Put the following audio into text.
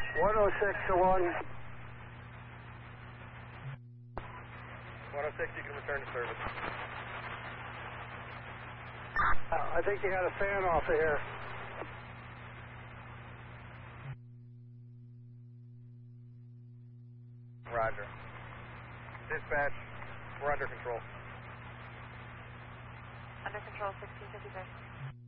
106 to 1. 106, you can return to service. I think you got a fan off of here. Roger. Dispatch, we're under control. Under control, 1653.